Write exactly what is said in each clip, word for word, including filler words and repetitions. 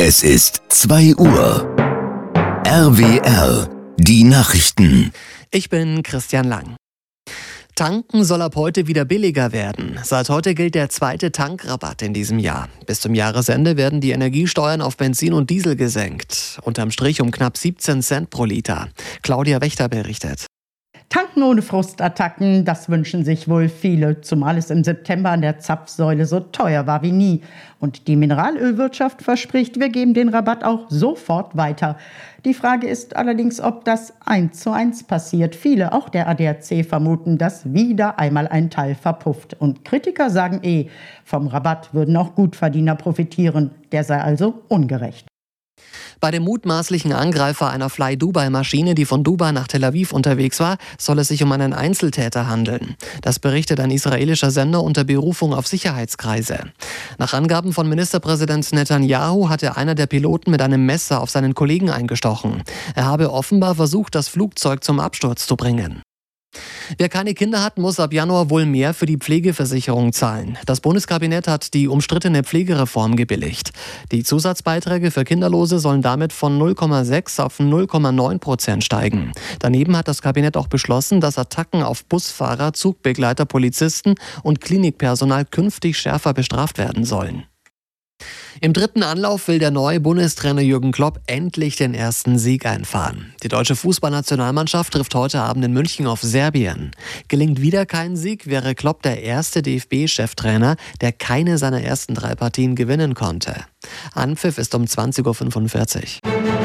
Es ist zwei Uhr. R W R, die Nachrichten. Ich bin Christian Lang. Tanken soll ab heute wieder billiger werden. Seit heute gilt der zweite Tankrabatt in diesem Jahr. Bis zum Jahresende werden die Energiesteuern auf Benzin und Diesel gesenkt. Unterm Strich um knapp siebzehn Cent pro Liter. Claudia Wächter berichtet. Tanken ohne Frustattacken, das wünschen sich wohl viele, zumal es im September an der Zapfsäule so teuer war wie nie. Und die Mineralölwirtschaft verspricht, wir geben den Rabatt auch sofort weiter. Die Frage ist allerdings, ob das eins zu eins passiert. Viele, auch der A D A C, vermuten, dass wieder einmal ein Teil verpufft. Und Kritiker sagen eh, vom Rabatt würden auch Gutverdiener profitieren. Der sei also ungerecht. Bei dem mutmaßlichen Angreifer einer Fly-Dubai-Maschine, die von Dubai nach Tel Aviv unterwegs war, soll es sich um einen Einzeltäter handeln. Das berichtet ein israelischer Sender unter Berufung auf Sicherheitskreise. Nach Angaben von Ministerpräsident Netanyahu hatte einer der Piloten mit einem Messer auf seinen Kollegen eingestochen. Er habe offenbar versucht, das Flugzeug zum Absturz zu bringen. Wer keine Kinder hat, muss ab Januar wohl mehr für die Pflegeversicherung zahlen. Das Bundeskabinett hat die umstrittene Pflegereform gebilligt. Die Zusatzbeiträge für Kinderlose sollen damit von null Komma sechs auf null Komma neun Prozent steigen. Daneben hat das Kabinett auch beschlossen, dass Attacken auf Busfahrer, Zugbegleiter, Polizisten und Klinikpersonal künftig schärfer bestraft werden sollen. Im dritten Anlauf will der neue Bundestrainer Jürgen Klopp endlich den ersten Sieg einfahren. Die deutsche Fußballnationalmannschaft trifft heute Abend in München auf Serbien. Gelingt wieder kein Sieg, wäre Klopp der erste D F B-Cheftrainer, der keine seiner ersten drei Partien gewinnen konnte. Anpfiff ist um zwanzig Uhr fünfundvierzig.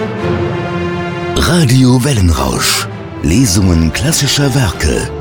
Radio Wellenrausch. Lesungen klassischer Werke.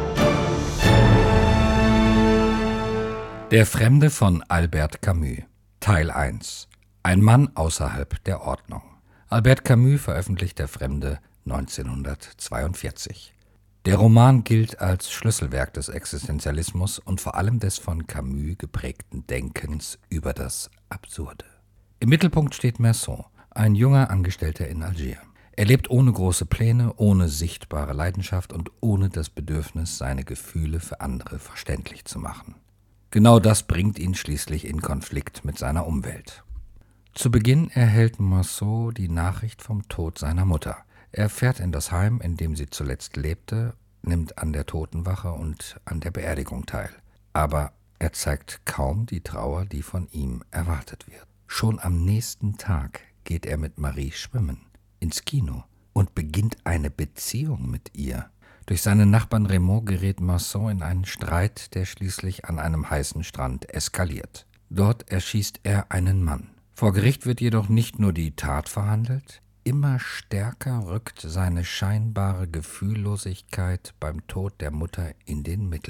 Der Fremde von Albert Camus. Teil eins. Ein Mann außerhalb der Ordnung. Albert Camus veröffentlicht Der Fremde neunzehnhundertzweiundvierzig. Der Roman gilt als Schlüsselwerk des Existenzialismus und vor allem des von Camus geprägten Denkens über das Absurde. Im Mittelpunkt steht Merceau, ein junger Angestellter in Algier. Er lebt ohne große Pläne, ohne sichtbare Leidenschaft und ohne das Bedürfnis, seine Gefühle für andere verständlich zu machen. Genau das bringt ihn schließlich in Konflikt mit seiner Umwelt. Zu Beginn erhält Merceau die Nachricht vom Tod seiner Mutter. Er fährt in das Heim, in dem sie zuletzt lebte, nimmt an der Totenwache und an der Beerdigung teil. Aber er zeigt kaum die Trauer, die von ihm erwartet wird. Schon am nächsten Tag geht er mit Marie schwimmen, ins Kino und beginnt eine Beziehung mit ihr. Durch seinen Nachbarn Raymond gerät Merceau in einen Streit, der schließlich an einem heißen Strand eskaliert. Dort erschießt er einen Mann. Vor Gericht wird jedoch nicht nur die Tat verhandelt, immer stärker rückt seine scheinbare Gefühllosigkeit beim Tod der Mutter in den Mittelpunkt.